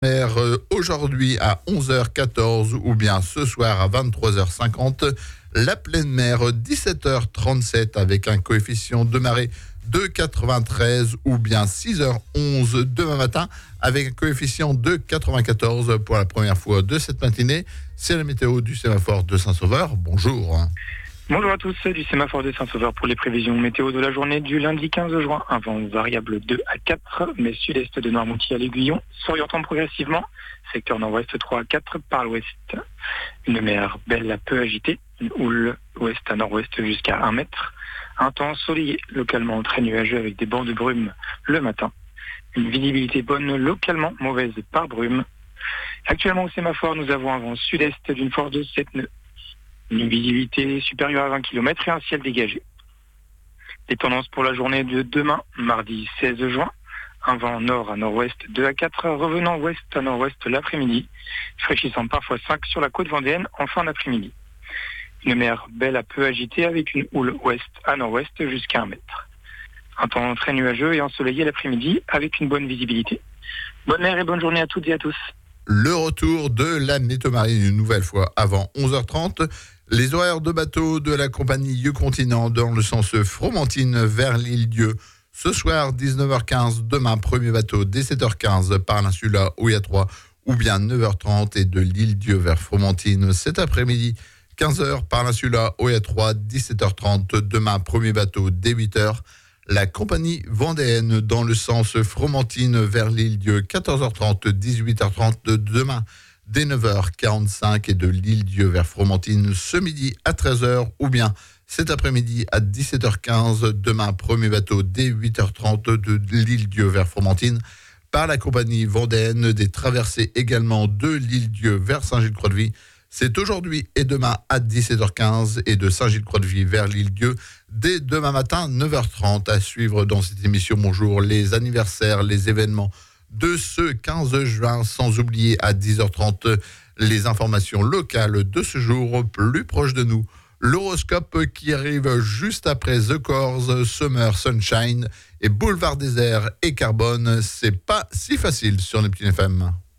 mer aujourd'hui à 11h14 ou bien ce soir à 23h50. La pleine mer 17h37 avec un coefficient de marée de 93 ou bien 6h11 demain matin avec un coefficient de 94 pour la première fois de cette matinée. C'est la météo du sémaphore de Saint-Sauveur. Bonjour. Bonjour à tous, du sémaphore de Saint-Sauveur pour les prévisions météo de la journée du lundi 15 juin. Un vent variable 2 à 4, mais sud-est de Noirmoutier à l'Aiguillon, s'orientant progressivement, secteur nord-ouest 3 à 4 par l'ouest. Une mer belle à peu agitée, une houle ouest à nord-ouest jusqu'à 1 mètre. Un temps soleillé, localement très nuageux avec des bancs de brume le matin. Une visibilité bonne, localement mauvaise par brume. Actuellement au sémaphore, nous avons un vent sud-est d'une force de 7 nœuds. Une visibilité supérieure à 20 km et un ciel dégagé. Les tendances pour la journée de demain, mardi 16 juin. Un vent nord à nord-ouest 2 à 4, revenant ouest à nord-ouest l'après-midi, fraîchissant parfois 5 sur la côte vendéenne en fin d'après-midi. Une mer belle à peu agitée avec une houle ouest à nord-ouest jusqu'à 1 mètre. Un temps très nuageux et ensoleillé l'après-midi avec une bonne visibilité. Bonne mer et bonne journée à toutes et à tous. Le retour de la météo marine une nouvelle fois avant 11h30. Les horaires de bateau de la compagnie You Continent dans le sens Fromentine vers l'île Dieu. Ce soir, 19h15, demain, premier bateau dès 7h15 par l'insula Oya 3 ou bien 9h30 et de l'île Dieu vers Fromentine cet après-midi. 15h par l'insula Oya 3, 17h30, demain, premier bateau dès 8h. La compagnie vendéenne dans le sens Fromentine vers l'île Dieu, 14h30, 18h30 demain. Dès 9h45 et de l'île Dieu vers Fromentine ce midi à 13h ou bien cet après-midi à 17h15. Demain, premier bateau dès 8h30 de l'île Dieu vers Fromentine par la compagnie vendéenne. Des traversées également de l'île Dieu vers Saint-Gilles-Croix-de-Vie. C'est aujourd'hui et demain à 17h15 et de Saint-Gilles-Croix-de-Vie vers l'île Dieu dès demain matin 9h30. À suivre dans cette émission Bonjour les anniversaires, les événements de ce 15 juin, sans oublier à 10h30 les informations locales de ce jour plus proche de nous. L'horoscope qui arrive juste après The Corrs, Summer Sunshine et Boulevard Désert et Carbone. C'est pas si facile sur Neptune FM.